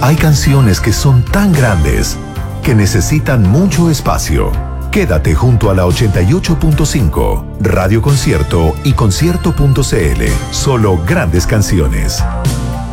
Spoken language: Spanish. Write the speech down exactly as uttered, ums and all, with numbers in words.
Hay canciones que son tan grandes que necesitan mucho espacio. Quédate junto a la ochenta y ocho punto cinco, Radio Concierto y concierto punto c l. Solo grandes canciones.